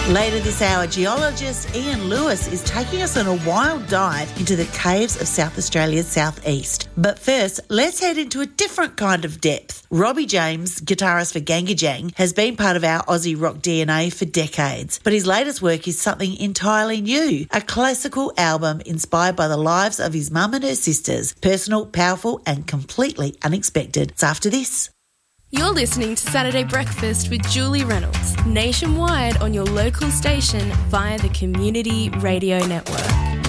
Later this hour, geologist Ian Lewis is taking us on a wild dive into the caves of South Australia's southeast. But first, let's head into a different kind of depth. Robbie James, guitarist for Gangajang, has been part of our Aussie rock DNA for decades. But his latest work is something entirely new, a classical album inspired by the lives of his mum and her sisters. Personal, powerful and completely unexpected. It's after this. You're listening to Saturday Breakfast with Julie Reynolds, nationwide on your local station via the Community Radio Network.